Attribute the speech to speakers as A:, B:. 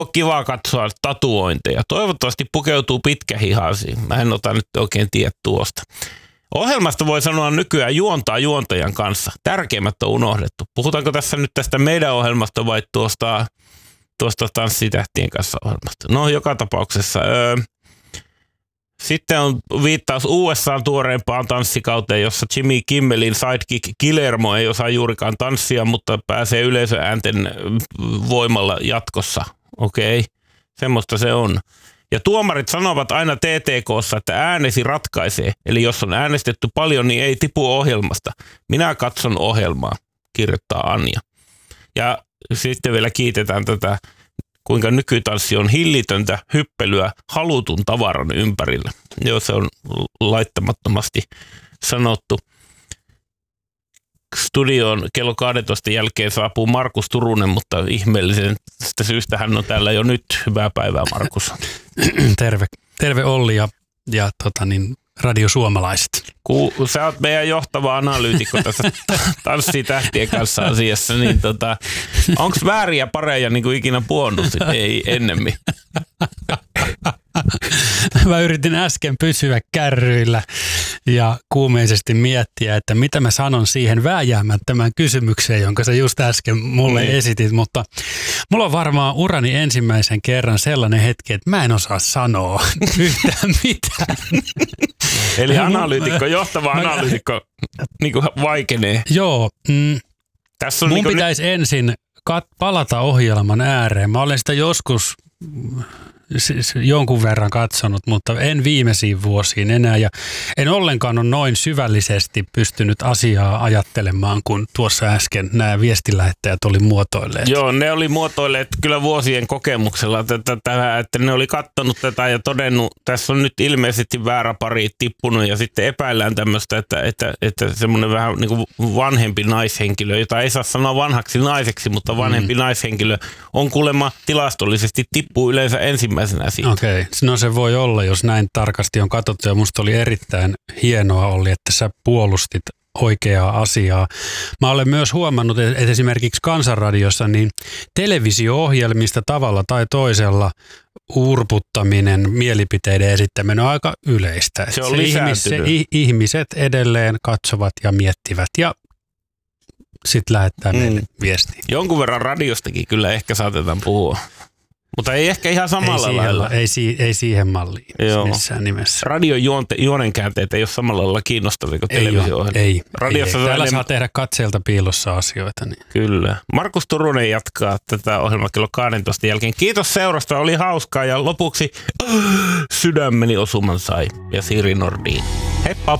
A: kiva katsoa tatuointeja. Toivottavasti pukeutuu pitkähihaisiin. Mä en ota nyt oikein tiedä tuosta. Ohjelmasta voi sanoa nykyään juontaa juontajan kanssa. Tärkeimmät on unohdettu. Puhutaanko tässä nyt tästä meidän ohjelmasta vai tuosta Tanssitähtien kanssa ohjelmasta? No, joka tapauksessa. Sitten on viittaus USA:n tuoreempaan tanssikauteen, jossa Jimmy Kimmelin sidekick Guillermo ei osaa juurikaan tanssia, mutta pääsee yleisöäänten voimalla jatkossa. Okei, semmoista se on. Ja tuomarit sanovat aina TTK:ssa, että äänesi ratkaisee. Eli jos on äänestetty paljon, niin ei tipu ohjelmasta. Minä katson ohjelmaa, kirjoittaa Anja. Ja sitten vielä kiitetään tätä, kuinka nykytanssi on hillitöntä hyppelyä halutun tavaran ympärillä. Joo, se on laittamattomasti sanottu. Studioon kello 12 jälkeen saapuu Markus Turunen, mutta ihmeellisestä syystä hän on täällä jo nyt. Hyvää päivää, Markus.
B: Terve Olli ja radiosuomalaiset.
A: Sä oot meidän johtava analyytikko tässä Tanssitähtien kanssa asiassa, niin onko vääriä pareja niin kuin ikinä puhunut? Ei ennemmin.
B: Mä yritin äsken pysyä kärryillä ja kuumeisesti miettiä, että mitä mä sanon siihen vääjäämättömään kysymykseen, jonka sä just äsken mulle esitit, mutta mulla on varmaan urani ensimmäisen kerran sellainen hetki, että mä en osaa sanoa yhtään mitään.
A: Eli johtava analyytikko niin kuin vaikenee.
B: Joo.
A: Tässä on
B: mun pitäisi ensin palata ohjelman ääreen. Mä olen sitä joskus jonkun verran katsonut, mutta en viimeisiin vuosiin enää. Ja en ollenkaan ole noin syvällisesti pystynyt asiaa ajattelemaan, kun tuossa äsken nämä viestilähettäjät oli muotoilleet.
A: Joo, ne oli muotoilleet kyllä vuosien kokemuksella, että ne oli kattonut tätä ja todennut, tässä on nyt ilmeisesti väärä pari tippunut ja sitten epäillään tämmöistä, että semmoinen vähän niin kuin vanhempi naishenkilö, jota ei saa sanoa vanhaksi naiseksi, mutta vanhempi naishenkilö on kuulemma tilastollisesti tippuu yleensä ensimmäisenä siitä.
B: Okei, no se voi olla, jos näin tarkasti on katsottu ja musta oli erittäin hienoa Olli, että sä puolustit oikeaa asiaa. Mä olen myös huomannut, että esimerkiksi Kansanradiossa niin televisio-ohjelmista tavalla tai toisella urputtaminen, mielipiteiden esittäminen on aika yleistä.
A: Se on lisääntynyt.
B: Ihmiset edelleen katsovat ja miettivät ja sitten lähettää meille viestiä.
A: Jonkun verran radiostakin kyllä ehkä saatetaan puhua. Mutta ei ehkä ihan samalla lailla.
B: Ei siihen malliin missään nimessä.
A: Radion juonenkäänteet ei ole samalla lailla kiinnostavia kuin televisio-ohjelma.
B: Ei. Täällä saa tehdä katseelta piilossa asioita. Niin.
A: Kyllä. Markus Turunen jatkaa tätä ohjelmaa kello 12 jälkeen. Kiitos seurasta, oli hauskaa ja lopuksi sydämeni osuman sai ja Siri Nordin. Heippa!